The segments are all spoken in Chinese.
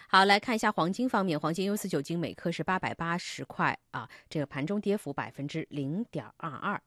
好，来看一下黄金方面，黄金U49金每克是880块啊，这个盘中跌幅0.22%。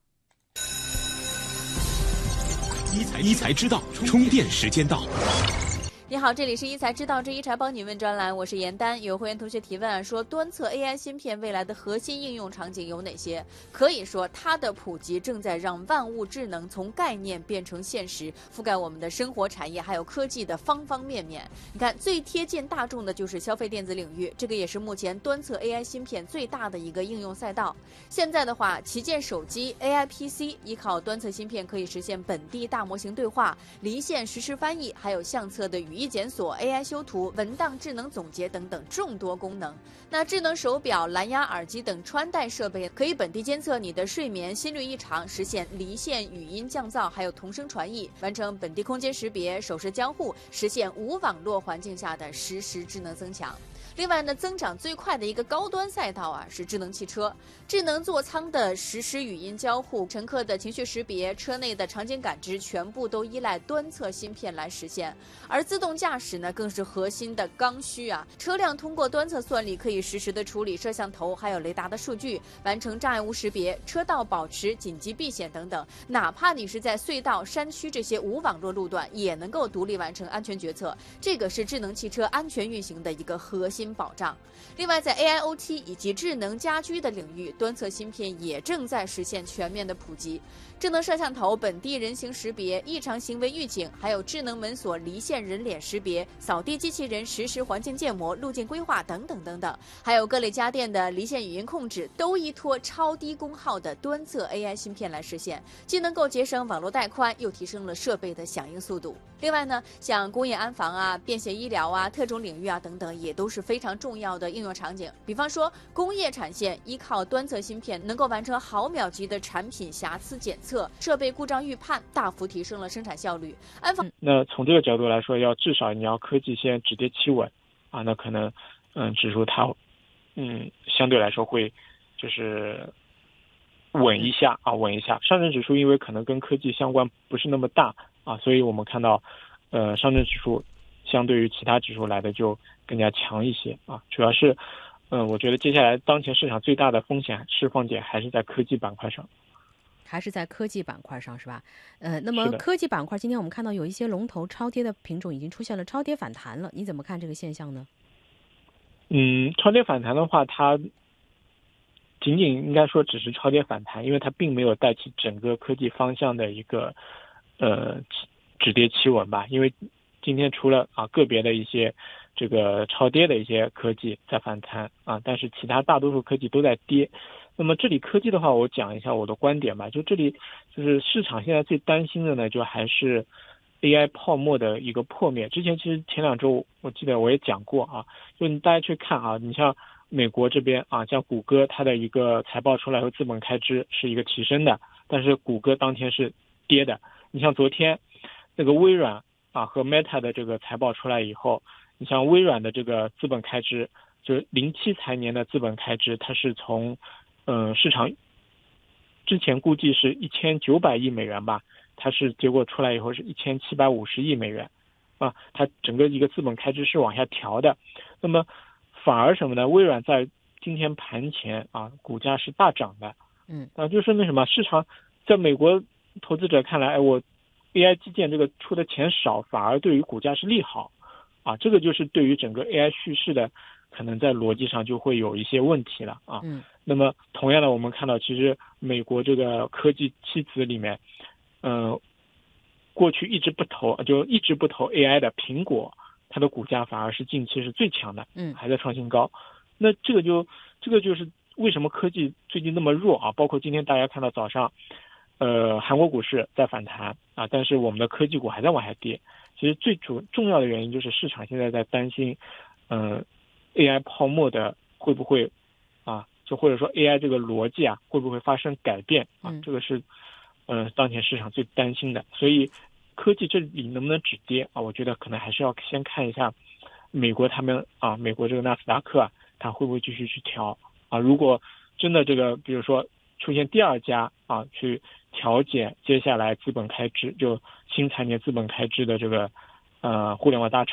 一财知道，充电时间到。 你好，这里是一财知道之一财帮你问专栏，我是严丹。有会员同学提问说，端测 AI 芯片未来的核心应用场景有哪些？可以说，它的普及正在让万物智能从概念变成现实，覆盖我们的生活产业还有科技的方方面面。你看，最贴近大众的就是消费电子领域，这个也是目前端测 AI 芯片最大的一个应用赛道。现在的话，旗舰手机 AI PC 依靠端测芯片可以实现本地大模型对话、离线实时翻译，还有相册的语义检索、AI 修图、文档智能总结等等众多功能。那智能手表、蓝牙耳机等穿戴设备可以本地监测你的睡眠、心率异常，实现离线语音降噪，还有同声传译，完成本地空间识别、手势交互，实现无网络环境下的实时智能增强。另外呢，增长最快的一个高端赛道啊是智能汽车，智能座舱的实时语音交互、乘客的情绪识别、车内的场景感知，全部都依赖端测芯片来实现。而自动驾驶呢，更是核心的刚需啊。车辆通过端测算力，可以实时的处理摄像头还有雷达的数据，完成障碍物识别、车道保持、紧急避险等等。哪怕你是在隧道、山区这些无网络路段，也能够独立完成安全决策。这个是智能汽车安全运行的一个核心保障。另外，在 AIoT 以及智能家居的领域，端测芯片也正在实现全面的普及。智能摄像头本地人形识别、异常行为预警，还有智能门锁离线人脸识别、扫地机器人实时环境建模、路径规划等等等等，还有各类家电的离线语音控制，都依托超低功耗的端测 AI 芯片来实现，既能够节省网络带宽，又提升了设备的响应速度。另外呢，像工业安防啊、便携医疗啊、特种领域啊等等，也都是非常重要的应用场景。比方说，工业产线依靠端测芯片，能够完成毫秒级的产品瑕疵检测、设备故障预判，大幅提升了生产效率。安防那从这个角度来说，至少你要科技先止跌企稳啊，那可能指数它相对来说会就是稳一下。上证指数因为可能跟科技相关不是那么大啊，所以我们看到上证指数相对于其他指数来的就更加强一些啊。主要是我觉得接下来当前市场最大的风险释放点还是在科技板块上。 还是在科技板块上是吧？那么科技板块今天我们看到有一些龙头超跌的品种已经出现了超跌反弹了，你怎么看这个现象呢？ 超跌反弹的话，它仅仅应该说只是超跌反弹，因为它并没有带起整个科技方向的一个止跌企稳吧。因为今天除了个别的一些这个超跌的一些科技在反弹啊，但是其他大多数科技都在跌。那么这里科技的话，我讲一下我的观点吧。就这里就是市场现在最担心的呢，就还是 AI 泡沫的一个破灭。之前其实前2周我记得我也讲过啊，就大家去看啊，你像美国这边啊，像谷歌它的一个财报出来后，资本开支是一个提升的，但是谷歌当天是跌的。你像昨天那个微软啊和 Meta 的这个财报出来以后，你像微软的这个资本开支，就是07财年的资本开支，它是从市场之前估计是1900亿美元吧，它是结果出来以后是1750亿美元啊，它整个一个资本开支是往下调的。那么反而什么呢？微软在今天盘前啊，股价是大涨的。就说明什么？市场在美国投资者看来，我 AI 基建这个出的钱少，反而对于股价是利好啊。这个就是对于整个 AI 叙事的可能在逻辑上就会有一些问题了啊。那么同样的，我们看到其实美国这个科技七子里面，过去一直不投 AI 的苹果，它的股价反而是近期是最强的，还在创新高。那这个就是为什么科技最近那么弱啊？包括今天大家看到早上，韩国股市在反弹啊，但是我们的科技股还在往下跌。其实最重要的原因就是市场现在在担心，AI 泡沫的会不会啊，就或者说 AI 这个逻辑啊会不会发生改变啊？这个是当前市场最担心的。所以科技这里能不能止跌啊？我觉得可能还是要先看一下美国他们啊，美国这个纳斯达克啊，它会不会继续去调啊？如果真的这个比如说出现第2家啊去调节接下来资本开支，就新财年资本开支的这个互联网大厂。